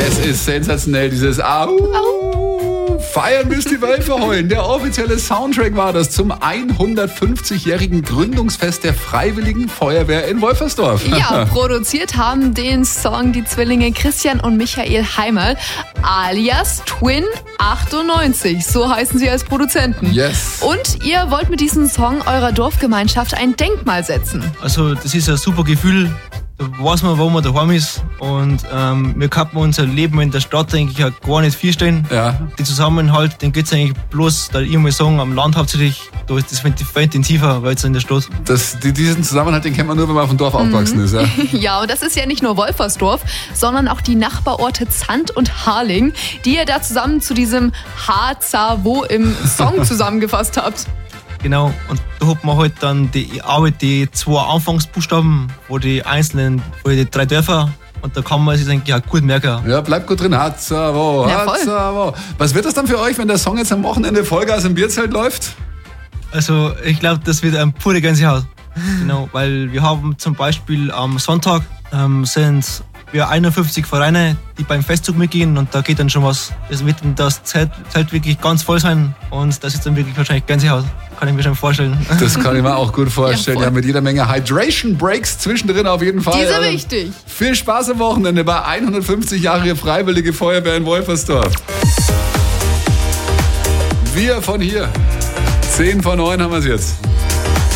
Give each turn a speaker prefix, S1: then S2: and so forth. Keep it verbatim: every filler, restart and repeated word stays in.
S1: Es ist sensationell, dieses Au. Au. Feiern müsst die Welt verheulen. Der offizielle Soundtrack war das zum hundertfünfzigjährigen Gründungsfest der Freiwilligen Feuerwehr in Wolfersdorf.
S2: Ja, produziert haben den Song die Zwillinge Christian und Michael Heimerl, alias Twin achtundneunzig. So heißen sie als Produzenten.
S1: Yes.
S2: Und ihr wollt mit diesem Song eurer Dorfgemeinschaft ein Denkmal setzen.
S3: Also das ist ein super Gefühl. Da weiß man, wo man daheim ist. Und ähm, wir können unser Leben in der Stadt eigentlich auch gar nicht vorstellen.
S1: Ja.
S3: Den Zusammenhalt, den geht es eigentlich bloß, da ich mal sagen, am Land hauptsächlich, da ist das viel intensiver als in der Stadt.
S1: Das, die, diesen Zusammenhalt, den kennt man nur, wenn man auf dem Dorf aufgewachsen ist. Ja.
S2: Ja, und das ist ja nicht nur Wolfersdorf, sondern auch die Nachbarorte Zand und Harling, die ihr da zusammen zu diesem H-Za-Wo im Song zusammengefasst habt.
S3: Genau, und da hat man halt dann die Arbeit, die zwei Anfangsbuchstaben, wo die einzelnen, wo die drei Dörfer, und da kann man sich eigentlich auch gut merken.
S1: Ja, bleibt gut drin. H-Za-Wo,
S2: Ja, voll.
S1: H-Za-Wo. Was wird das dann für euch, wenn der Song jetzt am Wochenende Vollgas im Bierzelt läuft?
S3: Also ich glaube, das wird ein pure Gänsehaut. Genau, weil wir haben zum Beispiel am Sonntag ähm, sind wir einundfünfzig Vereine, die beim Festzug mitgehen, und da geht dann schon was. Es wird dann das Zelt, Zelt wirklich ganz voll sein, und das ist dann wirklich wahrscheinlich Gänsehaut. Kann ich mir schon vorstellen.
S1: Das kann ich mir auch gut vorstellen.
S2: Ja,
S1: Ja, mit jeder Menge Hydration Breaks zwischendrin auf jeden Fall.
S2: Die sind
S1: Also,
S2: wichtig.
S1: viel Spaß am Wochenende bei hundertfünfzig Jahre Freiwillige Feuerwehr in Wolfersdorf. Wir von hier. zehn vor neun haben wir es jetzt.